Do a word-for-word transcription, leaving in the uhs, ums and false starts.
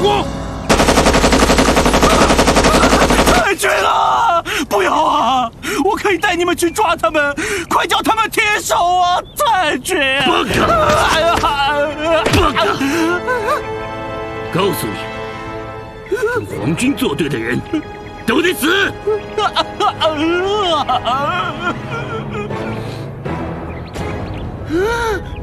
国！ 太君啊！不要啊！我可以带你们去抓他们，快叫他们停手啊！太君！ 不可！不可！告诉你，跟皇军作对的人都得死！ 啊